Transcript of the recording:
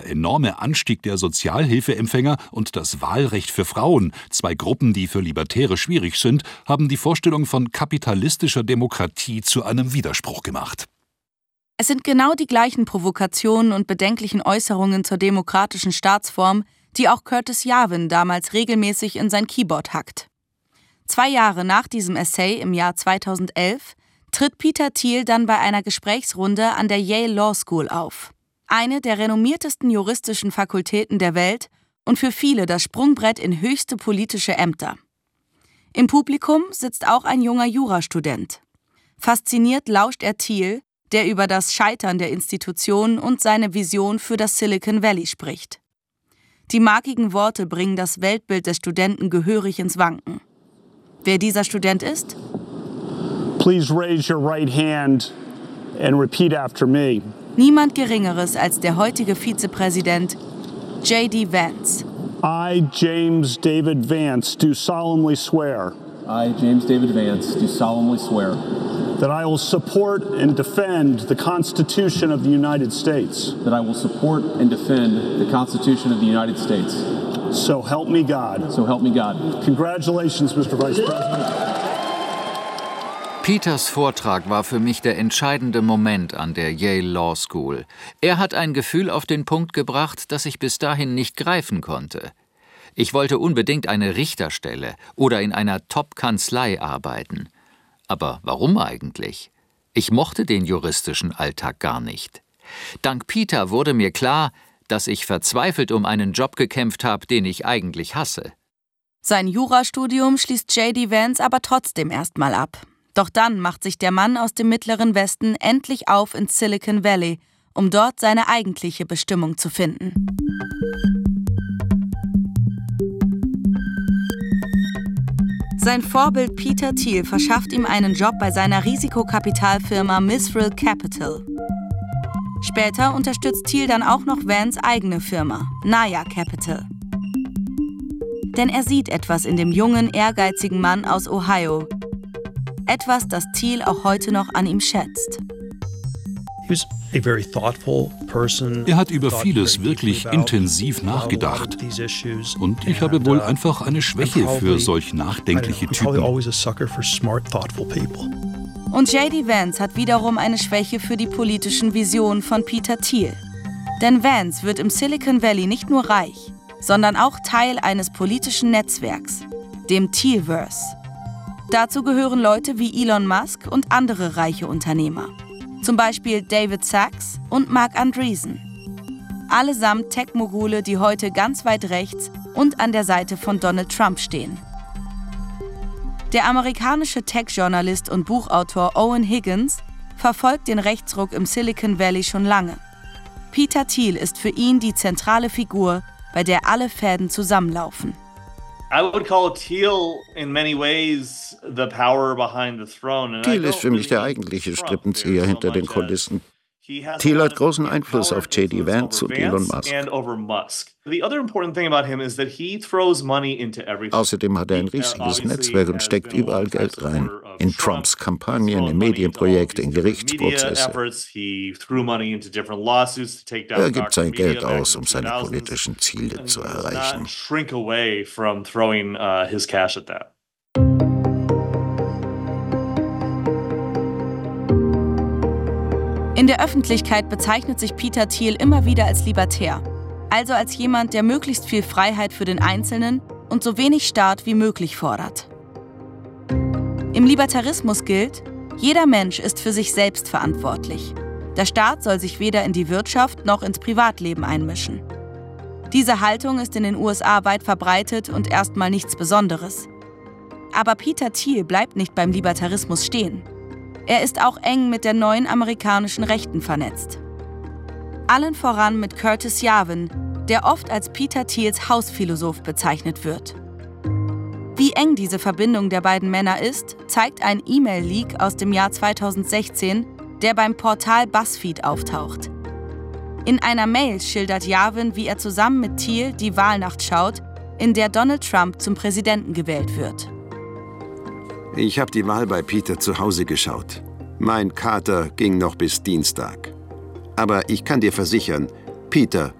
enorme Anstieg der Sozialhilfeempfänger und das Wahlrecht für Frauen, 2 Gruppen, die für Libertäre schwierig sind, haben die Vorstellung von kapitalistischer Demokratie zu einem Widerspruch gemacht. Es sind genau die gleichen Provokationen und bedenklichen Äußerungen zur demokratischen Staatsform, die auch Curtis Yarvin damals regelmäßig in sein Keyboard hackt. 2 Jahre nach diesem Essay im Jahr 2011 tritt Peter Thiel dann bei einer Gesprächsrunde an der Yale Law School auf. Eine der renommiertesten juristischen Fakultäten der Welt und für viele das Sprungbrett in höchste politische Ämter. Im Publikum sitzt auch ein junger Jurastudent. Fasziniert lauscht er Thiel, der über das Scheitern der Institution und seine Vision für das Silicon Valley spricht. Die markigen Worte bringen das Weltbild des Studenten gehörig ins Wanken. Wer dieser Student ist? Please raise your right hand and repeat after me. Niemand Geringeres als der heutige Vizepräsident J.D. Vance. I, James David Vance, do solemnly swear. I, James David Vance, do solemnly swear. That I will support and defend the Constitution of the United States. That I will support and defend the Constitution of the United States. So help me God. So help me God. Congratulations, Mr. Vice President. Peters Vortrag war für mich der entscheidende Moment an der Yale Law School. Er hat ein Gefühl auf den Punkt gebracht, das ich bis dahin nicht greifen konnte. Ich wollte unbedingt eine Richterstelle oder in einer Top-Kanzlei arbeiten. Aber warum eigentlich? Ich mochte den juristischen Alltag gar nicht. Dank Peter wurde mir klar, dass ich verzweifelt um einen Job gekämpft habe, den ich eigentlich hasse. Sein Jurastudium schließt J.D. Vance aber trotzdem erstmal ab. Doch dann macht sich der Mann aus dem Mittleren Westen endlich auf ins Silicon Valley, um dort seine eigentliche Bestimmung zu finden. Sein Vorbild Peter Thiel verschafft ihm einen Job bei seiner Risikokapitalfirma Mithrill Capital. Später unterstützt Thiel dann auch noch Vance' eigene Firma, Naya Capital. Denn er sieht etwas in dem jungen, ehrgeizigen Mann aus Ohio. Etwas, das Thiel auch heute noch an ihm schätzt. Er hat über vieles wirklich intensiv nachgedacht. Und ich habe wohl einfach eine Schwäche für solch nachdenkliche Typen. Und J.D. Vance hat wiederum eine Schwäche für die politischen Visionen von Peter Thiel. Denn Vance wird im Silicon Valley nicht nur reich, sondern auch Teil eines politischen Netzwerks, dem Thielverse. Dazu gehören Leute wie Elon Musk und andere reiche Unternehmer. Zum Beispiel David Sachs und Marc Andreessen. Allesamt Tech-Mogule, die heute ganz weit rechts und an der Seite von Donald Trump stehen. Der amerikanische Tech-Journalist und Buchautor Owen Higgins verfolgt den Rechtsruck im Silicon Valley schon lange. Peter Thiel ist für ihn die zentrale Figur, bei der alle Fäden zusammenlaufen. Thiel ist für mich der eigentliche Strippenzieher hinter den Kulissen. Thiel hat großen Einfluss auf J.D. Vance und Elon Musk. Außerdem hat er ein riesiges Netzwerk und steckt überall Geld rein. In Trumps Kampagnen, in Medienprojekte, in Gerichtsprozesse. Er gibt sein Geld aus, um seine politischen Ziele zu erreichen. In der Öffentlichkeit bezeichnet sich Peter Thiel immer wieder als Libertär, also als jemand, der möglichst viel Freiheit für den Einzelnen und so wenig Staat wie möglich fordert. Im Libertarismus gilt, jeder Mensch ist für sich selbst verantwortlich. Der Staat soll sich weder in die Wirtschaft noch ins Privatleben einmischen. Diese Haltung ist in den USA weit verbreitet und erstmal nichts Besonderes. Aber Peter Thiel bleibt nicht beim Libertarismus stehen. Er ist auch eng mit der neuen amerikanischen Rechten vernetzt. Allen voran mit Curtis Yarvin, der oft als Peter Thiels Hausphilosoph bezeichnet wird. Wie eng diese Verbindung der beiden Männer ist, zeigt ein E-Mail-Leak aus dem Jahr 2016, der beim Portal BuzzFeed auftaucht. In einer Mail schildert Yarvin, wie er zusammen mit Thiel die Wahlnacht schaut, in der Donald Trump zum Präsidenten gewählt wird. Ich habe die Wahl bei Peter zu Hause geschaut. Mein Kater ging noch bis Dienstag. Aber ich kann dir versichern, Peter